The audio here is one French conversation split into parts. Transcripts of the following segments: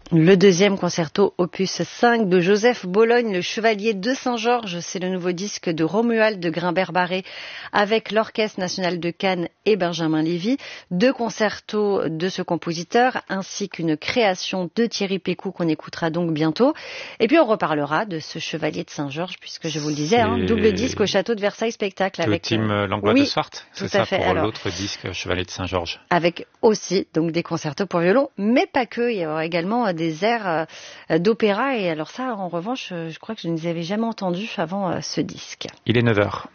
Le deuxième concerto opus 5 de Joseph Bologne, le Chevalier de Saint-Georges. C'est le nouveau disque de Romuald de Grimbert-Barré avec l'Orchestre national de Cannes et Benjamin Lévy. 2 concertos de ce compositeur ainsi qu'une création de Thierry Pécou qu'on écoutera donc bientôt. Et puis on reparlera de ce Chevalier de Saint-Georges puisque je vous le disais, double disque au Château de Versailles spectacle avec Team Langlois de Swart. C'est ça fait. pour Alors, l'autre disque Chevalier de Saint-Georges. Avec aussi donc des concertos pour violon, mais pas que. Il y aura également des airs d'opéra. Et alors ça, en revanche, je crois que je ne les avais jamais entendus avant ce disque. Il est 9h.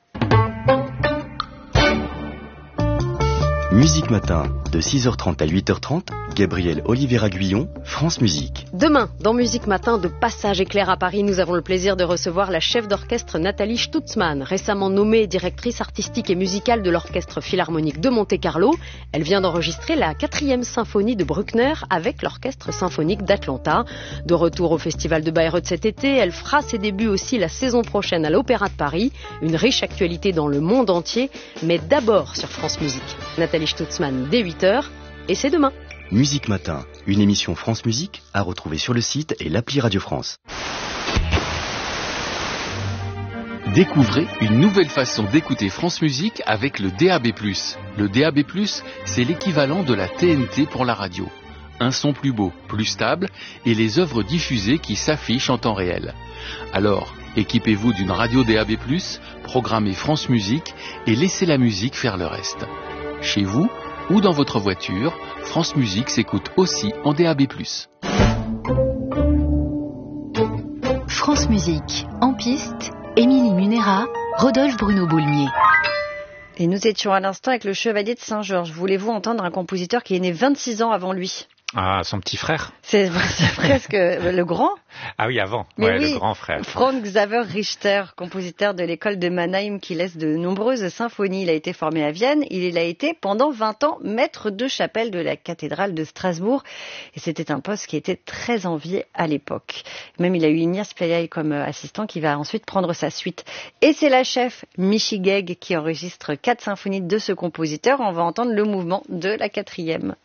Musique Matin, de 6h30 à 8h30, Gabriel Oliveira-Guillon, France Musique. Demain, dans Musique Matin, de Passage Éclair à Paris, nous avons le plaisir de recevoir la chef d'orchestre Nathalie Stutzmann, récemment nommée directrice artistique et musicale de l'Orchestre Philharmonique de Monte-Carlo. Elle vient d'enregistrer la 4e symphonie de Bruckner avec l'Orchestre Symphonique d'Atlanta. De retour au Festival de Bayreuth cet été, elle fera ses débuts aussi la saison prochaine à l'Opéra de Paris. Une riche actualité dans le monde entier, mais d'abord sur France Musique. Nathalie Stutzmann dès 8h, et c'est demain. Musique Matin, une émission France Musique à retrouver sur le site et l'appli Radio France. Découvrez une nouvelle façon d'écouter France Musique avec le DAB+. Le DAB+, c'est l'équivalent de la TNT pour la radio. Un son plus beau, plus stable et les œuvres diffusées qui s'affichent en temps réel. Alors, équipez-vous d'une radio DAB+, programmez France Musique et laissez la musique faire le reste. Chez vous ou dans votre voiture, France Musique s'écoute aussi en DAB+. France Musique, en piste, Émilie Munera, Rodolphe Bruno Boulmier. Et nous étions à l'instant avec le Chevalier de Saint-Georges. Voulez-vous entendre un compositeur qui est né 26 ans avant lui ? Ah, son petit frère. C'est presque le grand. Ah oui, avant. Mais ouais, oui, le grand frère. Franz Xaver Richter, compositeur de l'école de Mannheim qui laisse de nombreuses symphonies. Il a été formé à Vienne. Il a été pendant 20 ans maître de chapelle de la cathédrale de Strasbourg. Et c'était un poste qui était très envié à l'époque. Même il a eu Ignaz Payay comme assistant qui va ensuite prendre sa suite. Et c'est la chef Michi Gegg qui enregistre 4 symphonies de ce compositeur. On va entendre le mouvement de la 4e.